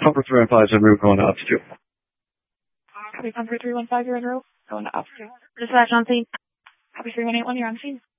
Pumper 315 en route going to Ops 2. Copy, Pumper 315, you're en route. Going to Ops 2. Dispatch on scene. Copy 3181, you're on scene.